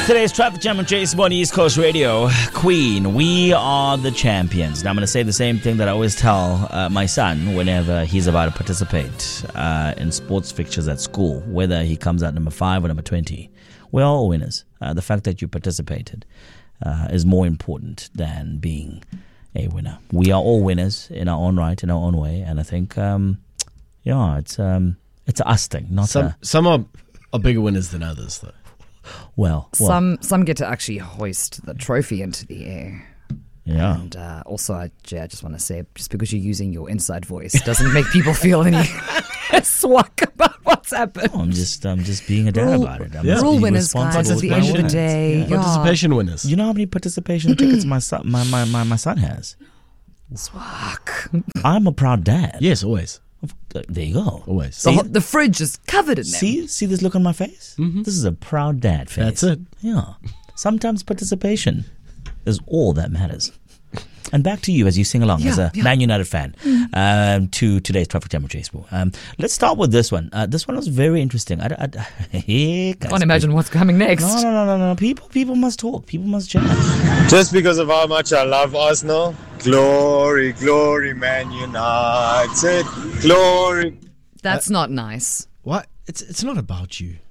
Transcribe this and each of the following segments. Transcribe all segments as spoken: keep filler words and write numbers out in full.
today's Traffic Jam on Jason on East Coast Radio. Queen, we are the champions. Now I'm going to say the same thing that I always tell uh, my son whenever he's about to participate uh, in sports fixtures at school, whether he comes out number five or number twenty. We're all winners. Uh, the fact that you participated uh, is more important than being a winner. We are all winners in our own right, in our own way, and I think, um, yeah, it's um, it's a us thing, not Some a, some are, are bigger winners than others, though. well, well, Some some get to actually hoist the trophy into the air. yeah. And uh, also, I, Jay, I just want to say, just because you're using your inside voice doesn't make people feel any swag about what's happened. I'm just, I'm just being a dad Rule- about it. I'm Yeah. just We're all being winners, guys, responsible at the with end my of the wins. day. Yeah. Yeah. Participation winners. You know how many participation tickets my son, my, my, my, my son has? Swag. I'm a proud dad. Yes, always. There you go. Always. The, See, ho- the fridge is covered in them. see, see this look on my face? Mm-hmm. This is a proud dad face. That's it. Yeah. Sometimes participation is all that matters. And back to you as you sing along Yeah, as a yeah. Man United fan um, to today's Traffic Jam with Jason. Um, let's start with this one. Uh, this one was very interesting. I, I, I Can't imagine what's coming next. No, no, no, no, no. People, people must talk. People must chat. Just because of how much I love Arsenal. Glory, glory, Man United. Glory. That's not nice. What? It's it's not about you.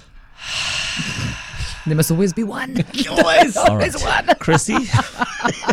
There must always be one. Always. Always one. Chrissy,